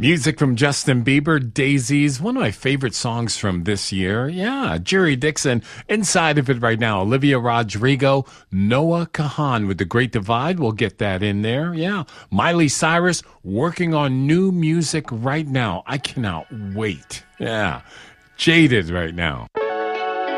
Music from Justin Bieber, Daisies, one of my favorite songs from this year. Yeah, Jerry Dixon, inside of it right now. Olivia Rodrigo, Noah Kahan with The Great Divide. We'll get that in there. Yeah, Miley Cyrus working on new music right now. I cannot wait. Yeah, Jaded right now.